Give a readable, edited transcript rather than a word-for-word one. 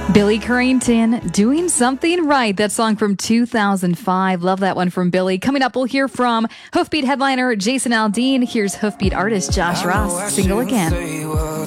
Billy Currington, Doing Something Right. That song from 2005. Love that one from Billy. Coming up, we'll hear from Hoofbeat headliner Jason Aldean. Here's Hoofbeat artist Josh Ross, Single Again.